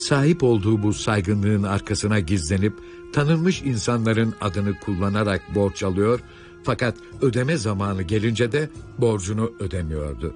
Sahip olduğu bu saygınlığın arkasına gizlenip tanınmış insanların adını kullanarak borç alıyor, fakat ödeme zamanı gelince de borcunu ödemiyordu.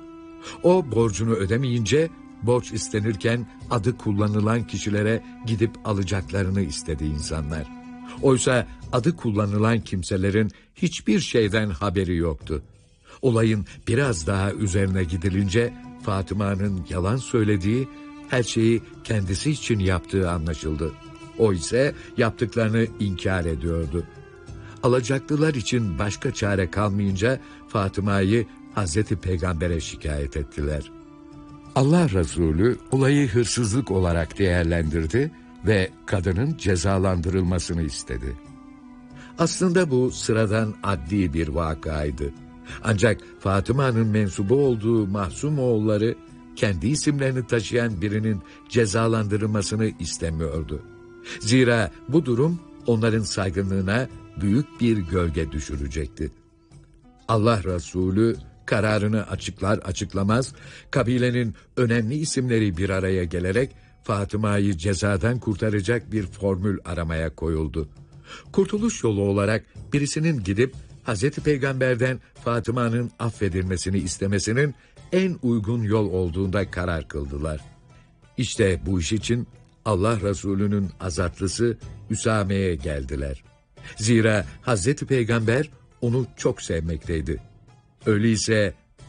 O borcunu ödemeyince borç istenirken adı kullanılan kişilere gidip alacaklarını istedi insanlar. Oysa adı kullanılan kimselerin hiçbir şeyden haberi yoktu. Olayın biraz daha üzerine gidilince Fatıma'nın yalan söylediği, her şeyi kendisi için yaptığı anlaşıldı. O ise yaptıklarını inkar ediyordu. Alacaklılar için başka çare kalmayınca Fatıma'yı Hazreti Peygamber'e şikayet ettiler. Allah Resulü olayı hırsızlık olarak değerlendirdi ve kadının cezalandırılmasını istedi. Aslında bu sıradan adli bir vakaydı. Ancak Fatıma'nın mensubu olduğu Mahsum oğulları kendi isimlerini taşıyan birinin cezalandırılmasını istemiyordu. Zira bu durum onların saygınlığına büyük bir gölge düşürecekti. Allah Resulü kararını açıklar açıklamaz kabilenin önemli isimleri bir araya gelerek Fatıma'yı cezadan kurtaracak bir formül aramaya koyuldu. Kurtuluş yolu olarak birisinin gidip Hazreti Peygamber'den Fatıma'nın affedilmesini istemesinin en uygun yol olduğunda karar kıldılar. İşte bu iş için Allah Resulü'nün azatlısı Üsame'ye geldiler. Zira Hazreti Peygamber onu çok sevmekteydi. Öyleyse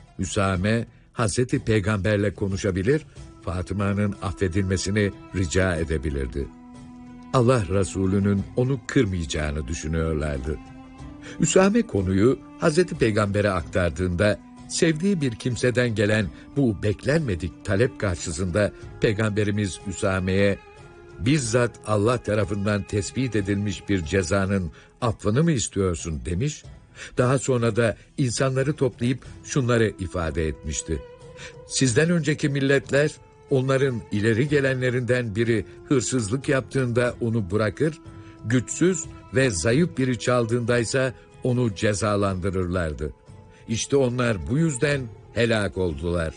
Üsame Hazreti Peygamberle konuşabilir, Fatıma'nın affedilmesini rica edebilirdi. Allah Resulü'nün onu kırmayacağını düşünüyorlardı. Üsame konuyu Hazreti Peygamber'e aktardığında sevdiği bir kimseden gelen bu beklenmedik talep karşısında Peygamberimiz Üsame'ye bizzat Allah tarafından tespit edilmiş bir cezanın affını mı istiyorsun demiş. Daha sonra da insanları toplayıp şunları ifade etmişti. Sizden önceki milletler onların ileri gelenlerinden biri hırsızlık yaptığında onu bırakır, güçsüz ve zayıf biri çaldığındaysa onu cezalandırırlardı. İşte onlar bu yüzden helak oldular.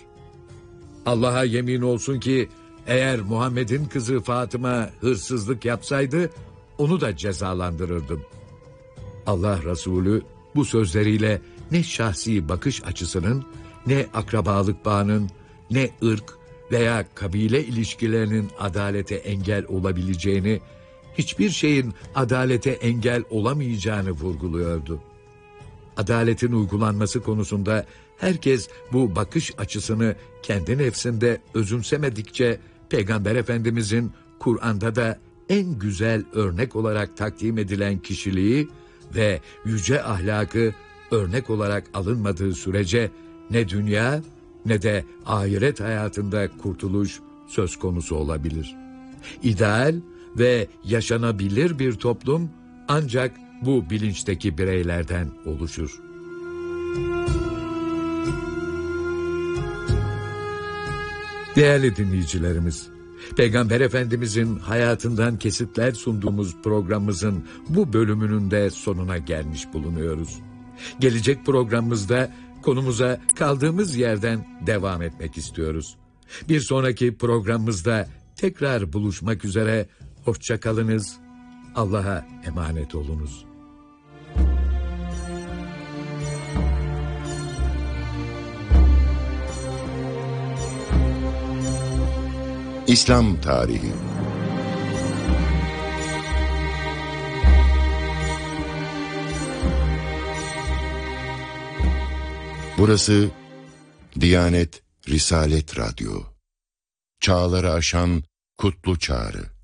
Allah'a yemin olsun ki eğer Muhammed'in kızı Fatıma hırsızlık yapsaydı onu da cezalandırırdım. Allah Resulü bu sözleriyle ne şahsi bakış açısının, ne akrabalık bağının, ne ırk veya kabile ilişkilerinin adalete engel olabileceğini, hiçbir şeyin adalete engel olamayacağını vurguluyordu. Adaletin uygulanması konusunda herkes bu bakış açısını kendi nefsinde özümsemedikçe Peygamber Efendimizin Kur'an'da da en güzel örnek olarak takdim edilen kişiliği ve yüce ahlakı örnek olarak alınmadığı sürece ne dünya ne de ahiret hayatında kurtuluş söz konusu olabilir. İdeal ve yaşanabilir bir toplum ancak bu bilinçteki bireylerden oluşur. Değerli dinleyicilerimiz, Peygamber Efendimizin hayatından kesitler sunduğumuz programımızın bu bölümünün de sonuna gelmiş bulunuyoruz. Gelecek programımızda konumuza kaldığımız yerden devam etmek istiyoruz. Bir sonraki programımızda tekrar buluşmak üzere, hoşça kalınız, Allah'a emanet olunuz. İslam Tarihi. Burası Diyanet Risalet Radyo. Çağları aşan kutlu çağrı.